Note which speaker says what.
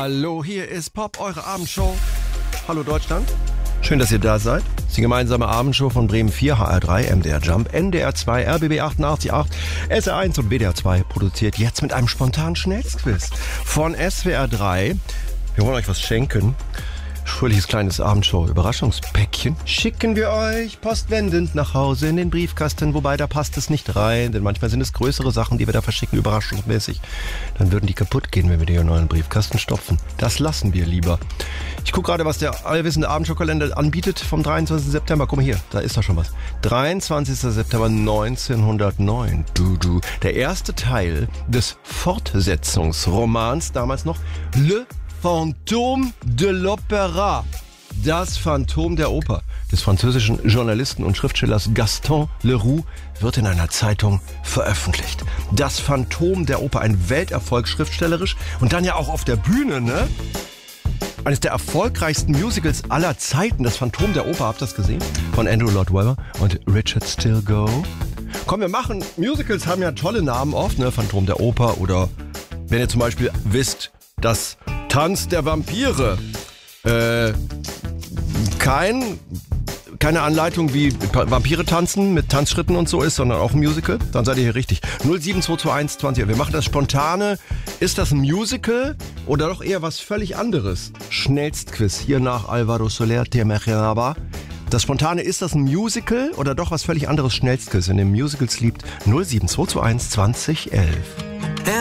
Speaker 1: Hallo, hier ist Pop, eure Abendshow. Hallo Deutschland, schön, dass ihr da seid. Das ist die gemeinsame Abendshow von Bremen 4, HR3, MDR Jump, NDR 2, RBB 88.8, SR1 und WDR 2 produziert jetzt mit einem spontanen Schnellsquiz von SWR 3. Wir wollen euch was schenken. Fröhliches kleines Abendshow-Überraschungspäckchen schicken wir euch postwendend nach Hause in den Briefkasten, wobei da passt es nicht rein, denn manchmal sind es größere Sachen, die wir da verschicken, überraschungsmäßig. Dann würden die kaputt gehen, wenn wir die in einen neuen Briefkasten stopfen. Das lassen wir lieber. Ich gucke gerade, was der allwissende Abendshow-Kalender anbietet vom 23. September. Guck mal hier, da ist doch schon was. 23. September 1909. Der erste Teil des Fortsetzungsromans, damals noch Le Fantôme de l'Opéra, das Phantom der Oper, des französischen Journalisten und Schriftstellers Gaston Leroux, wird in einer Zeitung veröffentlicht. Das Phantom der Oper, ein Welterfolg schriftstellerisch und dann ja auch auf der Bühne, ne? Eines der erfolgreichsten Musicals aller Zeiten, das Phantom der Oper, habt ihr das gesehen? Von Andrew Lloyd Webber und Richard Stilgoe. Komm, wir machen, Musicals haben ja tolle Namen oft, ne? Phantom der Oper oder, wenn ihr zum Beispiel wisst, dass Tanz der Vampire keine Anleitung, wie Vampire tanzen mit Tanzschritten und so ist, sondern auch ein Musical, dann seid ihr hier richtig. 07221 20. Wir machen das Spontane. Ist das ein Musical oder doch eher was völlig anderes? Schnellstquiz hier nach Alvaro Soler de Mejoraba. Das Spontane, ist das ein Musical oder doch was völlig anderes? Schnellstquiz in dem Musicals liebt 07221 2011.